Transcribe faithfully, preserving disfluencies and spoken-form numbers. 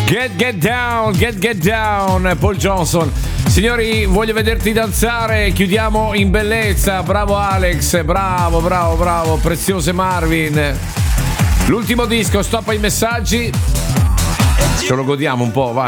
Get Get Down, Get Get Down, Paul Johnson. Signori, voglio vederti danzare, chiudiamo in bellezza. Bravo Alex, bravo, bravo, bravo, preziose Marvin. L'ultimo disco, stop ai messaggi. Ce lo godiamo un po', vai.